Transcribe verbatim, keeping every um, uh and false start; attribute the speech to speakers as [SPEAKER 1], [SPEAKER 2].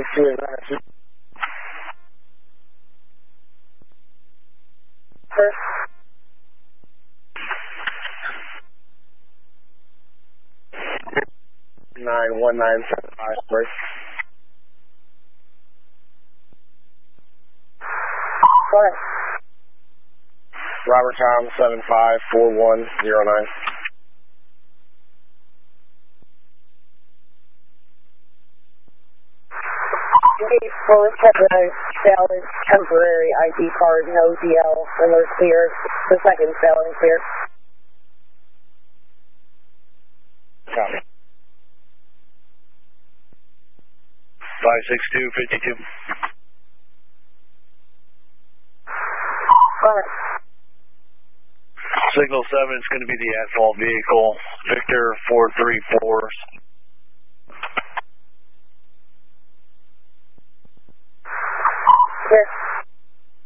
[SPEAKER 1] two eight nine two.
[SPEAKER 2] First.
[SPEAKER 1] nine one nine seven five, break.
[SPEAKER 2] Go ahead.
[SPEAKER 1] Robert Tom seven five four one zero nine.
[SPEAKER 2] Engage full temporary valid temporary I D card, no D L, alert clear. The second failing clear.
[SPEAKER 1] Copy.
[SPEAKER 3] five six two fifty-two.
[SPEAKER 2] Go ahead.
[SPEAKER 3] Signal seven is going to be the asphalt vehicle. Victor four three four.
[SPEAKER 2] Clear.